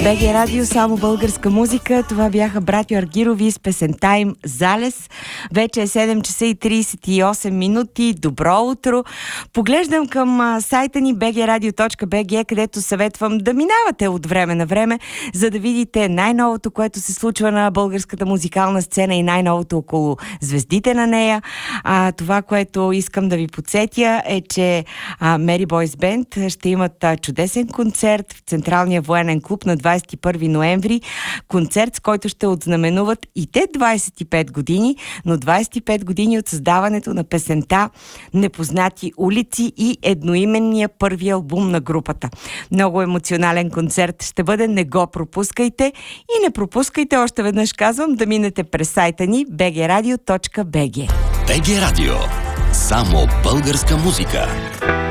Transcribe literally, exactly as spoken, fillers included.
БГ Радио, само българска музика. Това бяха братю Аргирови с песента им Залез. Вече е седем часа и трийсет и осем минути. Добро утро! Поглеждам към а, сайта ни би джи радио точка би джи, където съветвам да минавате от време на време, за да видите най-новото, което се случва на българската музикална сцена и най-новото около звездите на нея. А, това, което искам да ви подсетя е, че а, Mary Boys Band ще имат а, чудесен концерт в Централния военен клуб на двадесет и първи ноември. Концерт, с който ще отзнаменуват и те двадесет и пет години, но двадесет и пет години от създаването на песента Непознати улици и едноименния първи албум на групата. Много емоционален концерт ще бъде, не го пропускайте и не пропускайте, още веднъж казвам, да минете през сайта ни би джи радио точка би джи. би джи Радио. Само българска музика.